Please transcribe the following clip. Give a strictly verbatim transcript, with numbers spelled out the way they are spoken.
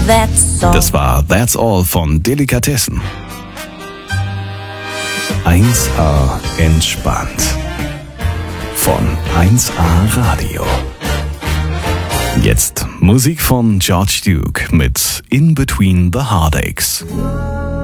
That's all. Das war That's All von Delikatessen. eins A entspannt. Von eins A Radio. Jetzt Musik von George Duke mit In Between the Heartaches.